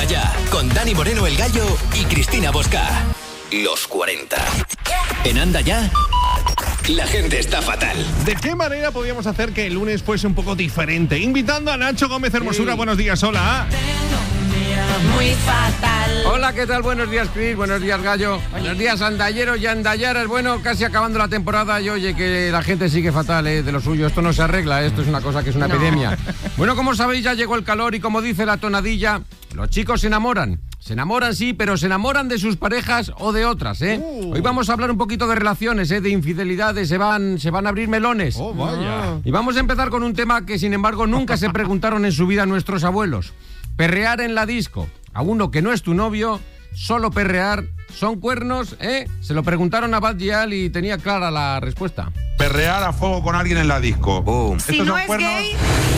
Ya, con Dani Moreno el Gallo y Cristina Bosca. Los 40. En Anda Ya, la gente está fatal. ¿De qué manera podríamos hacer que el lunes fuese un poco diferente? Invitando a Nacho Gómez Hermosura. Sí. Buenos días, hola. Muy fatal. Hola, ¿qué tal? Buenos días, Cris. Buenos días, Gallo. Buenos días, andalleros y andallaras. Bueno, casi acabando la temporada y oye que la gente sigue fatal, de lo suyo. Esto no se arregla, esto es una cosa que es una epidemia. Bueno, como sabéis, ya llegó el calor y como dice la tonadilla, los chicos se enamoran. Se enamoran, sí, pero se enamoran de sus parejas o de otras, Hoy vamos a hablar un poquito de relaciones, de infidelidades, se van a abrir melones. Oh, vaya. Y vamos a empezar con un tema que, sin embargo, nunca se preguntaron en su vida nuestros abuelos. Perrear en la disco a uno que no es tu novio, solo perrear, ¿son cuernos, Se lo preguntaron a Bad Gyal y tenía clara la respuesta. Perrear a fuego con alguien en la disco. Boom. Si no es cuernos? gay...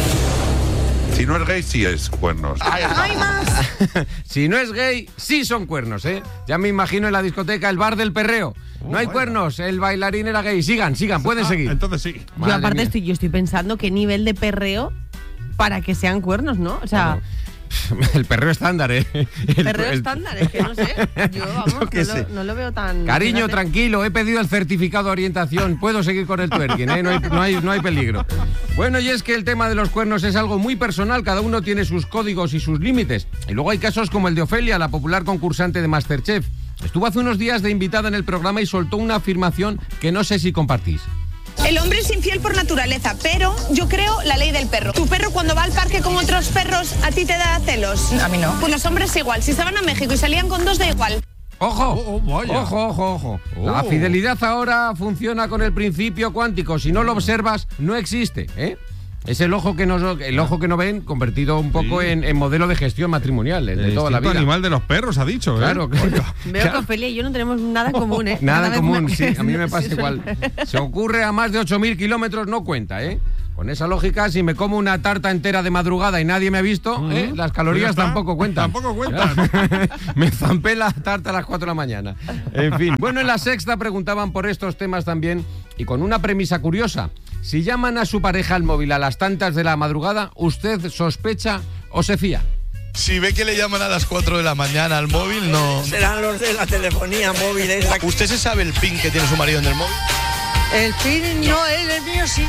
Si no es gay, sí es cuernos. ¡No hay más! Si no es gay, sí son cuernos, Ya me imagino en la discoteca el bar del perreo. No hay cuernos, el bailarín era gay. Sigan, pueden seguir. Entonces sí. Yo aparte estoy pensando qué nivel de perreo para que sean cuernos, ¿no? O sea... El perreo estándar, El perreo estándar, es que no sé. Yo, vamos, no lo veo tan... Cariño, tranquilo, he pedido el certificado de orientación. Puedo seguir con el twerking, No hay peligro. Bueno, y es que el tema de los cuernos es algo muy personal. Cada uno tiene sus códigos y sus límites. Y luego hay casos como el de Ofelia, la popular concursante de MasterChef. Estuvo hace unos días de invitada en el programa y soltó una afirmación que no sé si compartís. El hombre es infiel por naturaleza, pero yo creo la ley del perro. Tu perro cuando va al parque con otros perros, ¿a ti te da celos? A mí no. Pues los hombres igual. Si se van a México y salían con dos, da igual. ¡Ojo! Ojo. La fidelidad ahora funciona con el principio cuántico. Si no lo observas, no existe, Es el ojo que no ven convertido un poco en modelo de gestión matrimonial de toda la vida. El animal de los perros, ha dicho, Claro. Veo que Ofelia y yo no tenemos nada en común, Nada en común, sí, a mí me pasa igual. Se ocurre a más de 8.000 kilómetros, no cuenta, Con esa lógica, si me como una tarta entera de madrugada y nadie me ha visto, las calorías tampoco cuentan. Tampoco cuentan. Me zampé la tarta a las 4 de la mañana. En fin. Bueno, en La Sexta preguntaban por estos temas también y con una premisa curiosa. Si llaman a su pareja al móvil a las tantas de la madrugada, ¿usted sospecha o se fía? Si ve que le llaman a las 4 de la mañana al móvil, no... Serán los de la telefonía móvil esa. ¿Usted se sabe el PIN que tiene su marido en el móvil? El PIN no, el mío sí.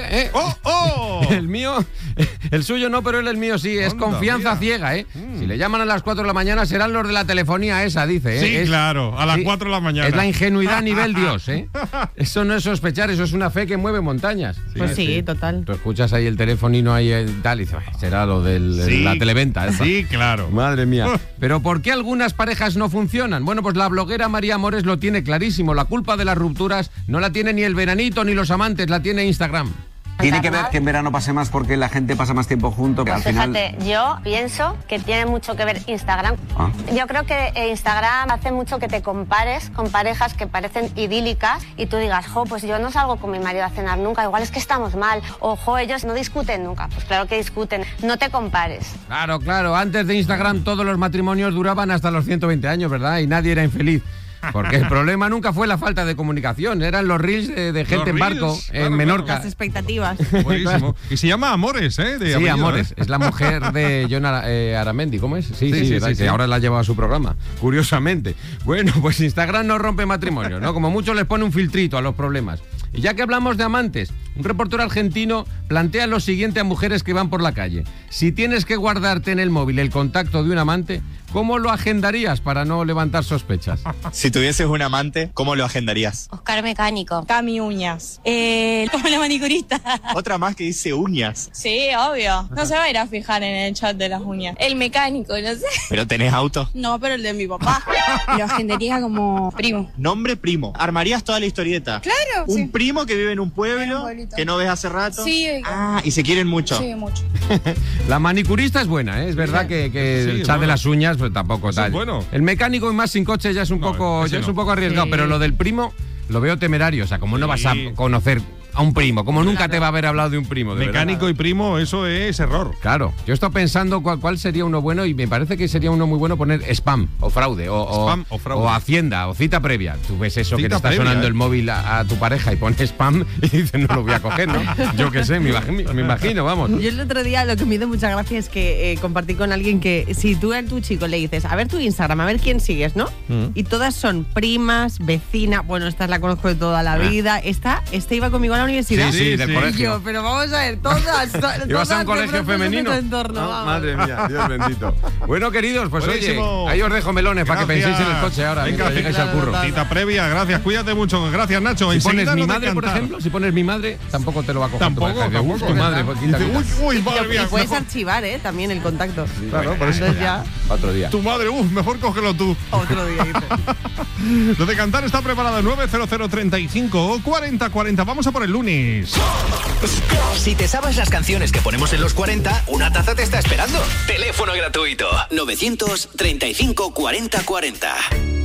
¡Oh! El mío, el suyo no, pero el mío sí. Es confianza ciega, Si le llaman a las 4 de la mañana serán los de la telefonía esa, dice, Sí, claro, a las 4 de la mañana. Es la ingenuidad a nivel Dios, Eso no es sospechar, eso es una fe que mueve montañas. Pues sí, total. Tú escuchas ahí el teléfono y no hay tal, y dices, será lo de la televenta esa. Sí, claro. Madre mía. Pero ¿por qué algunas parejas no funcionan? Bueno, pues la bloguera María Amores lo tiene clarísimo. La culpa de las rupturas no la tiene ni el veranito ni los amantes, la tiene Instagram. Tiene que ver que en verano pase más porque la gente pasa más tiempo juntos. Pues fíjate, yo pienso que tiene mucho que ver Instagram. Yo creo que Instagram hace mucho que te compares con parejas que parecen idílicas y tú digas, pues yo no salgo con mi marido a cenar nunca, igual es que estamos mal. O ellos no discuten nunca. Pues claro que discuten. No te compares. Claro. Antes de Instagram todos los matrimonios duraban hasta los 120 años, ¿verdad? Y nadie era infeliz. Porque el problema nunca fue la falta de comunicación, eran los reels de gente en barco, en Menorca. Las expectativas. Buenísimo. Y se llama Amores, Sí, apellido, Amores. Es la mujer de John Aramendi, ¿cómo es? Sí, que ahora la ha llevado a su programa, curiosamente. Bueno, pues Instagram no rompe matrimonio, ¿no? Como mucho les pone un filtrito a los problemas. Y ya que hablamos de amantes, un reportero argentino plantea lo siguiente a mujeres que van por la calle. Si tienes que guardarte en el móvil el contacto de un amante, ¿cómo lo agendarías para no levantar sospechas? Si tuvieses un amante, ¿cómo lo agendarías? Oscar Mecánico. Cami Uñas. Como la manicurista. Otra más que dice uñas. Sí, obvio. No se va a ir a fijar en el chat de las uñas. El mecánico, no sé. ¿Pero tenés auto? No, pero el de mi papá. Lo agendaría como primo. Nombre primo. ¿Armarías toda la historieta? Claro. Un primo que vive en un pueblo que no ves hace rato. Sí. Y se quieren mucho. Sí, mucho. La manicurista es buena, Es verdad que el chat de las uñas pues tampoco tal. Bueno. El mecánico y más sin coche ya es un poco arriesgado, pero lo del primo lo veo temerario. O sea, ¿cómo no vas a conocer a un primo, como nunca te va a haber hablado de un primo. De Mecánico verdad. y primo, eso es error. Claro, yo estoy pensando cuál sería uno bueno y me parece que sería uno muy bueno poner spam o fraude Spam o fraude. o hacienda o cita previa. Tú ves eso que Cita te está previa, sonando el móvil a tu pareja y pones spam y dices no lo voy a coger, ¿no? Yo qué sé, me imagino, vamos. Yo el otro día lo que me hizo mucha gracia es que compartí con alguien que si tú a tu chico le dices, a ver tu Instagram, a ver quién sigues, ¿no? Y todas son primas, vecinas, bueno, esta la conozco de toda la vida, esta iba conmigo a la universidad. Sí, del colegio. Yo, pero vamos a ver, todas. ¿Ibas a un colegio de femenino? entorno, No, vamos. madre mía, Dios bendito. Bueno, queridos, pues Buenísimo. oye, ahí os dejo melones para que Gracias. penséis en el coche ahora, Venga, mientras llegáis al curro. Cita previa, gracias, cuídate mucho. Gracias, Nacho. Si Enseguida pones mi lo de madre, por cantar. ejemplo, si pones mi madre, tampoco te lo va a coger. Tampoco, tu pareja. tampoco. Tu madre, pues, quita, Dice, quita. uy, madre Y mía. puedes mejor- archivar, también el contacto. Claro, por eso. Entonces ya, Otro día. Tu madre, mejor cógelo tú. otro día dice. Lo de cantar está preparado. 90035 o 4040. Vamos a por el lunes. Si te sabes las canciones que ponemos en los 40, una taza te está esperando. Teléfono gratuito 935 40 40.